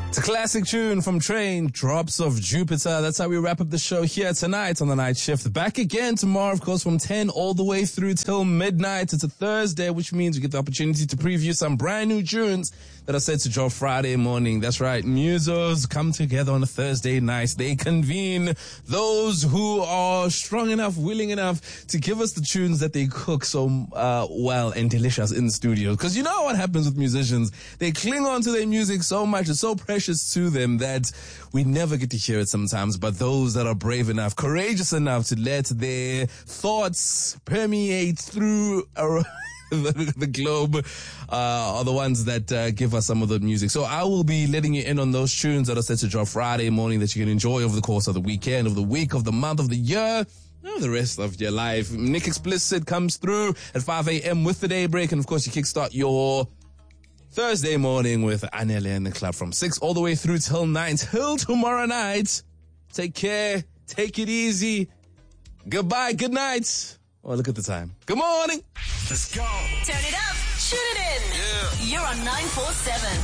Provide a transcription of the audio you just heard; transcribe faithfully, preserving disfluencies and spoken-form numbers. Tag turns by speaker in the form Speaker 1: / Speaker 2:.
Speaker 1: It's a classic tune from Train, Drops of Jupiter. That's how we wrap up the show here tonight on the night shift. Back again tomorrow, of course, from ten all the way through till midnight. It's a Thursday, which means we get the opportunity to preview some brand new tunes that are set to drop Friday morning. That's right. Musos come together on a Thursday night. They convene those who are strong enough, willing enough to give us the tunes that they cook so uh, well and delicious in the studio. Because you know what happens with musicians. They cling on to their music so much. It's so precious to them that we never get to hear it sometimes. But those that are brave enough, courageous enough to let their thoughts permeate through a The, the globe uh, are the ones that uh, give us some of the music. So I will be letting you in on those tunes that are set to drop Friday morning that you can enjoy over the course of the weekend, of the week, of the month, of the year, oh, the rest of your life. Nick Explicit comes through at five a.m. with the Daybreak, and of course you kickstart your Thursday morning with Anele and the Club from six all the way through till nine, till tomorrow night. Take care, take it easy. Goodbye, good night. Oh, look at the time. Good morning.
Speaker 2: Let's go.
Speaker 3: Turn it up. Shoot it in.
Speaker 2: Yeah.
Speaker 3: You're on nine four seven.